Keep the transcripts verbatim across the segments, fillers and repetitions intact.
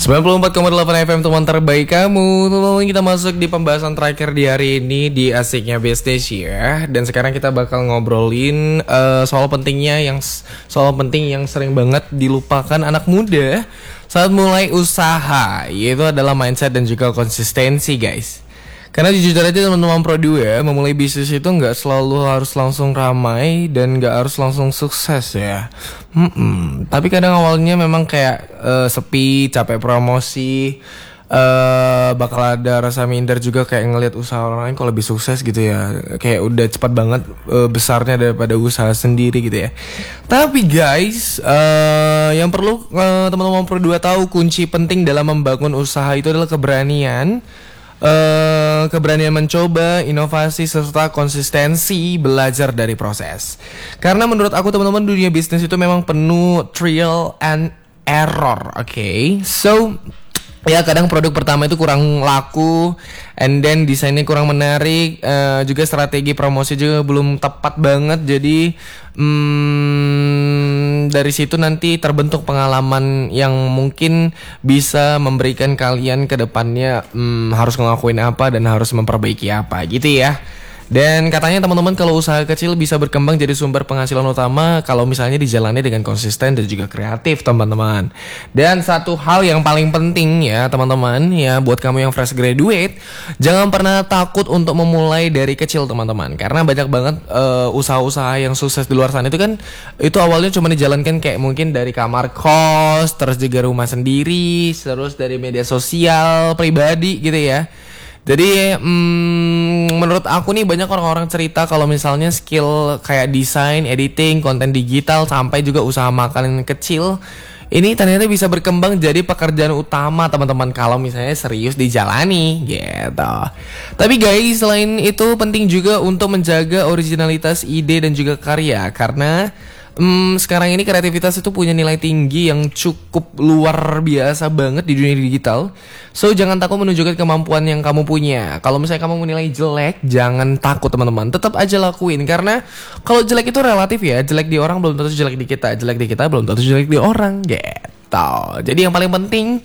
sembilan puluh empat koma delapan F M teman terbaik kamu. Teman-teman, kita masuk di pembahasan terakhir di hari ini di Asiknya Bisnis ya. Dan sekarang kita bakal ngobrolin uh, soal pentingnya yang soal penting yang sering banget dilupakan anak muda saat mulai usaha, yaitu adalah mindset dan juga konsistensi, guys. Karena jujur aja teman-teman Pro dua, memulai bisnis itu nggak selalu harus langsung ramai dan nggak harus langsung sukses ya. Mm-mm. Tapi kadang awalnya memang kayak uh, sepi, capek promosi, uh, bakal ada rasa minder juga kayak ngelihat usaha orang lain kok lebih sukses gitu ya. Kayak udah cepat banget uh, besarnya daripada usaha sendiri gitu ya. Tapi guys, uh, yang perlu uh, teman-teman Pro dua tahu, kunci penting dalam membangun usaha itu adalah keberanian. Uh, keberanian mencoba, inovasi, serta konsistensi belajar dari proses. Karena menurut aku teman-teman, dunia bisnis itu memang penuh trial and error. Oke, okay? So ya kadang produk pertama itu kurang laku, and then desainnya kurang menarik, uh, juga strategi promosi juga belum tepat banget. Jadi hmm, dari situ nanti terbentuk pengalaman yang mungkin bisa memberikan kalian ke depannya hmm, harus ngelakuin apa dan harus memperbaiki apa gitu ya. Dan katanya teman-teman, kalau usaha kecil bisa berkembang jadi sumber penghasilan utama kalau misalnya dijalani dengan konsisten dan juga kreatif, teman-teman. Dan satu hal yang paling penting ya teman-teman ya, buat kamu yang fresh graduate, jangan pernah takut untuk memulai dari kecil, teman-teman. Karena banyak banget uh, usaha-usaha yang sukses di luar sana itu kan itu awalnya cuma dijalankan kayak mungkin dari kamar kos, terus juga rumah sendiri, terus dari media sosial pribadi gitu ya. Jadi hmm, menurut aku nih banyak orang-orang cerita kalau misalnya skill kayak desain, editing, konten digital, sampai juga usaha makanan kecil ini ternyata bisa berkembang jadi pekerjaan utama, teman-teman, kalau misalnya serius dijalani gitu. Tapi guys, selain itu penting juga untuk menjaga originalitas ide dan juga karya. Karena Hmm, sekarang ini kreativitas itu punya nilai tinggi yang cukup luar biasa banget di dunia digital. So jangan takut menunjukkan kemampuan yang kamu punya. Kalau misalnya kamu menilai jelek, jangan takut teman-teman, tetap aja lakuin. Karena kalau jelek itu relatif ya. Jelek di orang belum tentu jelek di kita. Jelek di kita belum tentu jelek di orang gitu. Jadi yang paling penting,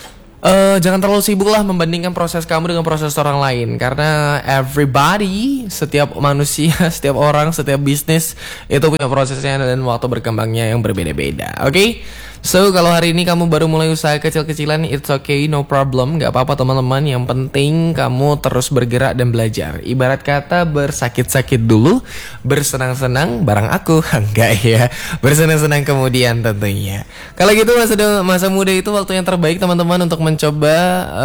Uh, jangan terlalu sibuk lah membandingkan proses kamu dengan proses orang lain. Karena everybody, setiap manusia, setiap orang, setiap bisnis itu punya prosesnya dan waktu berkembangnya yang berbeda-beda. Oke, okay? So kalau hari ini kamu baru mulai usaha kecil-kecilan, it's okay, no problem, gak apa-apa teman-teman. Yang penting kamu terus bergerak dan belajar. Ibarat kata bersakit-sakit dulu, bersenang-senang bareng aku. Enggak ya, bersenang-senang kemudian tentunya. Kalau gitu masa, masa muda itu waktu yang terbaik teman-teman untuk mencoba,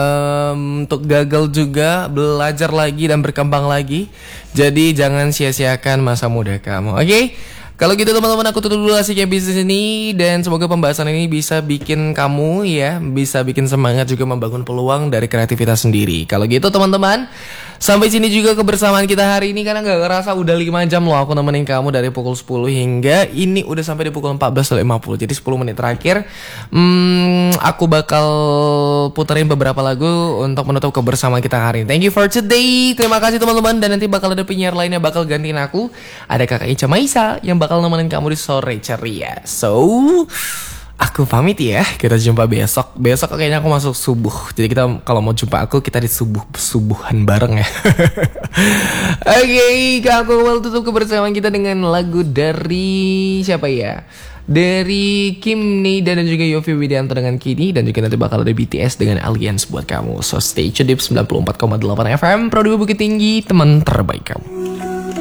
um, untuk gagal juga, belajar lagi dan berkembang lagi. Jadi jangan sia-siakan masa muda kamu, oke? Okay? Kalau gitu teman-teman, aku tutup dulu Asiknya Bisnis ini. Dan semoga pembahasan ini bisa bikin kamu ya, bisa bikin semangat juga membangun peluang dari kreativitas sendiri. Kalau gitu teman-teman, sampai sini juga kebersamaan kita hari ini. Karena gak ngerasa udah lima jam loh aku nemenin kamu dari pukul sepuluh hingga ini udah sampai di pukul empat belas lima puluh. Jadi sepuluh menit terakhir hmm, aku bakal puterin beberapa lagu untuk menutup kebersamaan kita hari ini. Thank you for today. Terima kasih teman-teman. Dan nanti bakal ada penyiar lainnya bakal gantiin aku. Ada Kakak Ica Maisa yang bakal nemenin kamu di sore ceria. So aku pamit ya. Kita jumpa besok. Besok kayaknya aku masuk subuh. Jadi kita kalau mau jumpa aku, kita di subuh subuhan bareng ya. Oke, okay, aku mau tutup kebersamaan kita dengan lagu dari siapa ya? Dari Kim Nida dan juga Yovie Widianto dengan Kini. Dan juga nanti bakal ada B T S dengan Alliance buat kamu. So stay tune di sembilan puluh empat koma delapan F M Pro dua Bukit Tinggi, teman terbaik kamu.